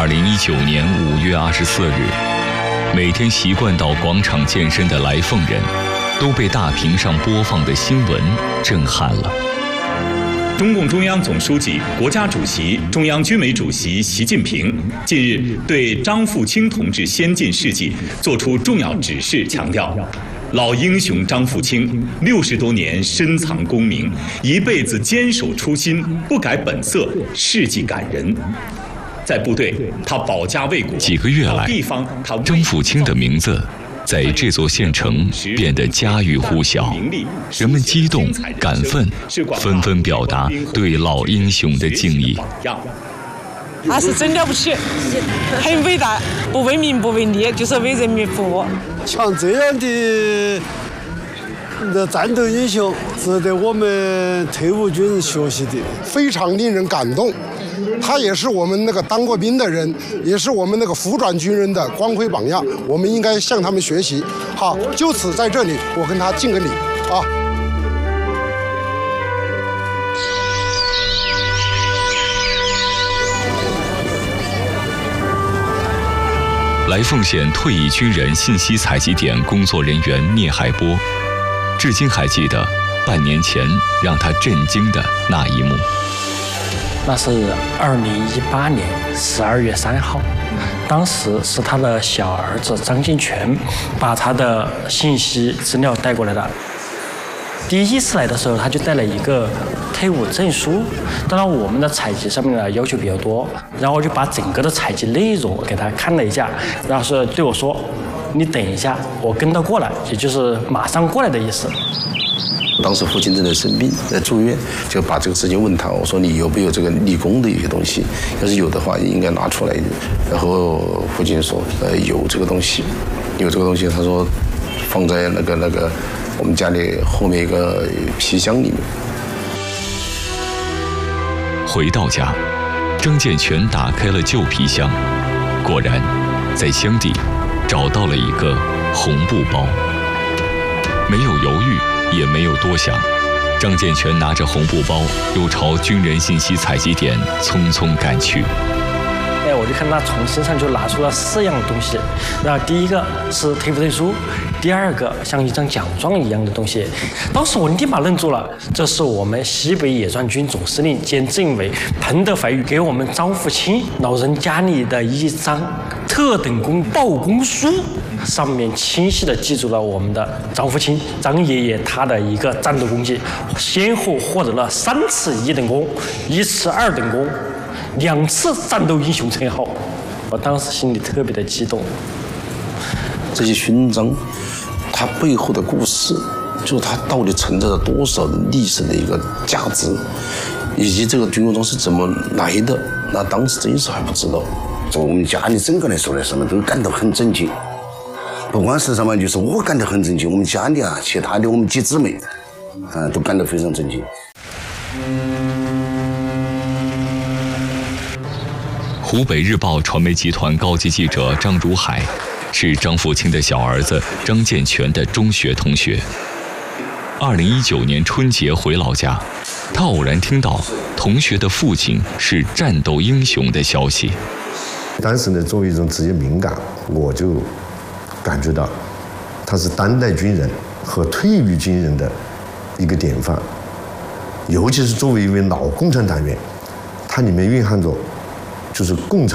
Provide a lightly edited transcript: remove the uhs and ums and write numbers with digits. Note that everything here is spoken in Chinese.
2019年5月24日，每天习惯到广场健身的来凤人，都被大屏上播放的新闻震撼了。 中共中央总书记、国家主席、中央军委主席习近平近日对张富清同志先进事迹作出重要指示，强调，老英雄张富清60多年深藏功名，一辈子坚守初心，不改本色，事迹感人。在部队，他保家卫国； 几个月来，张富清的名字在这座县城变得家喻户晓，人们激动感奋，纷纷表达对老英雄的敬意。 他是真了不起，很伟大，不为民不为利，就是为人民服务。 像这样的战斗英雄，值得我们退伍军人学习的， 非常令人感动。他也是我们那个当过兵的人，也是我们那个服转军人的光辉榜样，我们应该向他们学习。好，就此在这里，我跟他敬个礼啊！ 来凤县退役军人信息采集点工作人员聂海波，至今还记得半年前让他震惊的那一幕。 那是2018年12月3号，当时是他的小儿子张建全把他的信息资料带过来的。第一次来的时候，他就带了一个退伍证书。当然，我们的采集上面的要求比较多，然后我就把整个的采集内容给他看了一下，然后是对我说：“你等一下，我跟他过来，也就是马上过来的意思。” 当时父亲正在生病，在住院，就把这个事情问他，我说你有没有这个立功的一些东西？要是有的话，应该拿出来。然后父亲说，有这个东西，有这个东西。他说放在那个我们家里后面一个皮箱里面。 回到家，张建全打开了旧皮箱，果然，在箱底找到了一个红布包。没有犹豫，也没有多想，张建全拿着红布包，又朝军人信息采集点匆匆赶去。 我就看他从身上就拿出了4样东西，那第一个是退伍证书，第二个像一张奖状一样的东西。当时我立马愣住了，这是我们西北野战军总司令兼政委彭德怀给我们张富清老人家里的一张特等功报功书，上面清晰地记住了我们的张富清张爷爷他的一个战斗功绩，先后获得了3次1等功，1次2等功，2次战斗英雄称号。我当时心里特别的激动。 这些勋章，它背后的故事，就是它到底存在着多少历史的一个价值，以及这个军功章是怎么来的，那当时真是还不知道。 从我们家里整个来说的什么都感到很震惊，不光是什么，就是我感到很震惊，我们家里啊，其他的我们几姊妹，都感到非常震惊。 湖北日报传媒集团高级记者张如海，是张富清的小儿子张建全的中学同学。2019年春节回老家，他偶然听到同学的父亲是战斗英雄的消息。 当时呢，作为一种职业敏感，我就感觉到他是当代军人和退役军人的一个典范，尤其是作为一位老共产党员，它里面蕴含着就是共产